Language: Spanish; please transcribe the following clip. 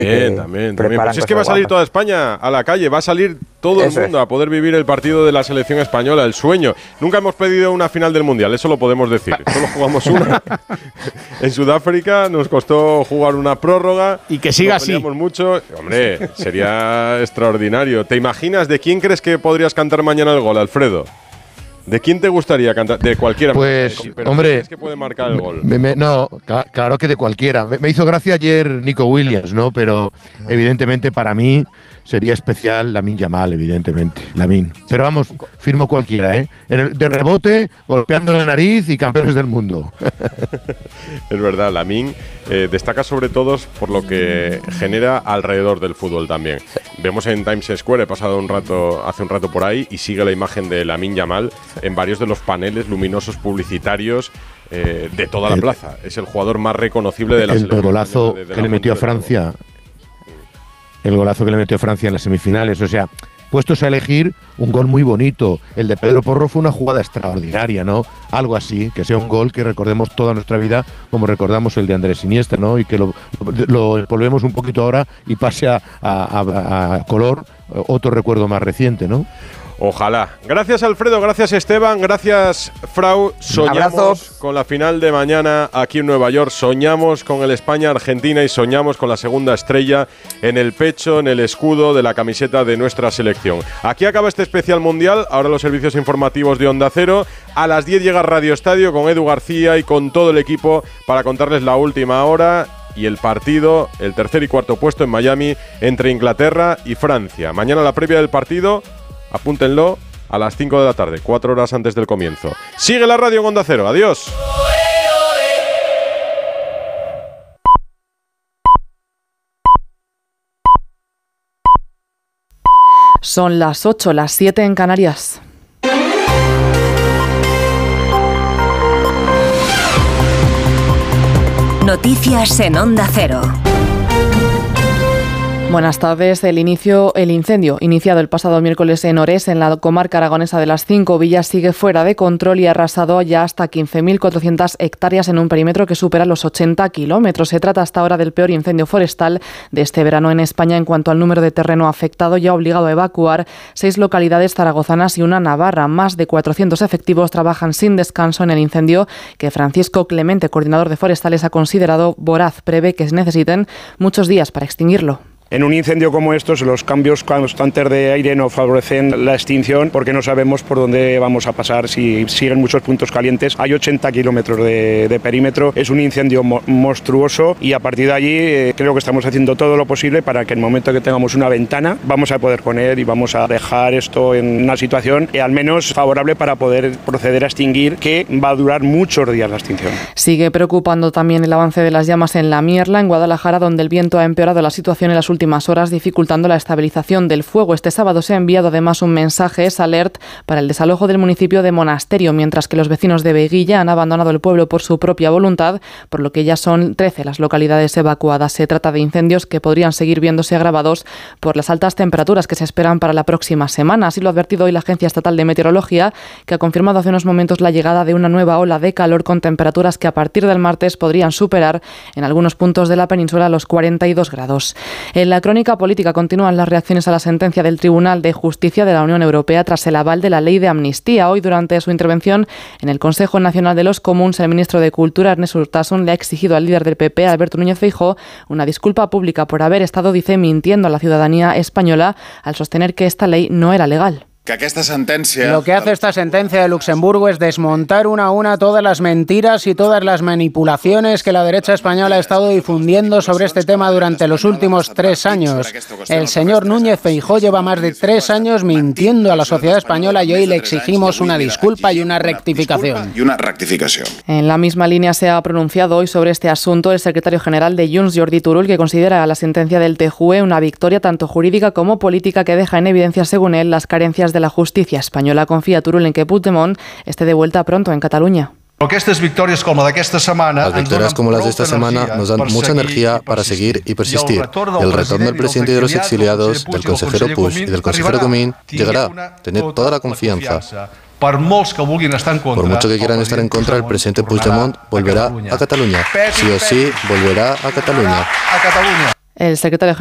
También. Pues es que va a salir toda España a la calle, va a salir todo el mundo a poder vivir el partido de la selección española, el sueño. Nunca hemos pedido una final del Mundial, eso lo podemos decir. Solo jugamos una. En Sudáfrica nos costó jugar una prórroga. Y que siga así. Mucho. Hombre, sería extraordinario. ¿Te imaginas de quién crees que podrías cantar mañana el gol, Alfredo? ¿De quién te gustaría cantar? De cualquiera. Pues, hombre, es que puede marcar el gol. No, claro que de cualquiera. Me hizo gracia ayer Nico Williams, ¿no? Pero evidentemente para mí sería especial Lamine Yamal, evidentemente. Lamine. Pero vamos, firmo cualquiera, ¿eh? De rebote, golpeando la nariz y campeones del mundo. Es verdad, Lamine destaca sobre todo por lo que genera alrededor del fútbol también. Vemos en Times Square, he pasado hace un rato por ahí y sigue la imagen de Lamine Yamal en varios de los paneles luminosos publicitarios de toda la plaza. Es el jugador más reconocible de la selección. El golazo que le metió a Francia. El golazo que le metió a Francia en las semifinales. O sea, puestos a elegir, un gol muy bonito. El de Pedro Porro fue una jugada extraordinaria, ¿no? Algo así, que sea un gol que recordemos toda nuestra vida, como recordamos el de Andrés Iniesta, ¿no? Y que lo volvemos un poquito ahora y pase a color otro recuerdo más reciente, ¿no? Ojalá. Gracias, Alfredo, gracias, Esteban, gracias, Frau. Soñamos Abrazos. con la final de mañana aquí en Nueva York, soñamos con el España-Argentina y soñamos con la segunda estrella en el pecho, en el escudo de la camiseta de nuestra selección. Aquí acaba este especial mundial, ahora los servicios informativos de Onda Cero. A las 10 llega Radio Estadio con Edu García y con todo el equipo para contarles la última hora y el partido, el tercer y cuarto puesto en Miami entre Inglaterra y Francia. Mañana la previa del partido, apúntenlo, a las 5 de la tarde, 4 horas antes del comienzo. Sigue la radio en Onda Cero. Adiós. Son las 8, las 7 en Canarias. Noticias en Onda Cero. Buenas tardes. El incendio iniciado el pasado miércoles en Orés, en la comarca aragonesa de las 5 Villas, sigue fuera de control y ha arrasado ya hasta 15.400 hectáreas en un perímetro que supera los 80 kilómetros. Se trata hasta ahora del peor incendio forestal de este verano en España en cuanto al número de terreno afectado, y ha obligado a evacuar 6 localidades zaragozanas y una navarra. Más de 400 efectivos trabajan sin descanso en el incendio, que Francisco Clemente, coordinador de forestales, ha considerado voraz. Prevé que se necesiten muchos días para extinguirlo. En un incendio como estos, los cambios constantes de aire no favorecen la extinción porque no sabemos por dónde vamos a pasar si siguen muchos puntos calientes. Hay 80 kilómetros de perímetro, es un incendio monstruoso y a partir de allí creo que estamos haciendo todo lo posible para que en el momento que tengamos una ventana vamos a poder poner y vamos a dejar esto en una situación al menos favorable para poder proceder a extinguir, que va a durar muchos días la extinción. Sigue preocupando también el avance de las llamas en La Mierla, en Guadalajara, donde el viento ha empeorado la situación en las últimas horas, dificultando la estabilización del fuego. Este sábado se ha enviado además un mensaje alert para el desalojo del municipio de Monasterio, mientras que los vecinos de Veguilla han abandonado el pueblo por su propia voluntad, por lo que ya son 13 las localidades evacuadas. Se trata de incendios que podrían seguir viéndose agravados por las altas temperaturas que se esperan para la próxima semana. Así lo ha advertido hoy la Agencia Estatal de Meteorología, que ha confirmado hace unos momentos la llegada de una nueva ola de calor con temperaturas que a partir del martes podrían superar en algunos puntos de la península los 42 grados. En la crónica política continúan las reacciones a la sentencia del Tribunal de Justicia de la Unión Europea tras el aval de la ley de amnistía. Hoy, durante su intervención en el Consejo Nacional de los Comuns, el ministro de Cultura, Ernest Urtasun, le ha exigido al líder del PP, Alberto Núñez Feijóo, una disculpa pública por haber estado, dice, mintiendo a la ciudadanía española al sostener que esta ley no era legal. Lo que hace esta sentencia de Luxemburgo es desmontar una a una todas las mentiras y todas las manipulaciones que la derecha española ha estado difundiendo sobre este tema durante los últimos 3 años. El señor Núñez Feijóo lleva más de 3 años mintiendo a la sociedad española y hoy le exigimos una disculpa y una rectificación. En la misma línea se ha pronunciado hoy sobre este asunto el secretario general de Junts, Jordi Turull, que considera la sentencia del TJUE una victoria tanto jurídica como política que deja en evidencia, según él, las carencias de la justicia española. Confía Turull en que Puigdemont esté de vuelta pronto en Cataluña. Las victorias como las de esta semana nos dan mucha energía para seguir y persistir. El retorno del presidente y de los exiliados, del consejero Puig y del consejero Comín llegará. Tened toda la confianza. Por mucho que quieran estar en contra, el presidente Puigdemont volverá a Cataluña. Sí o sí, volverá a Cataluña. El secretario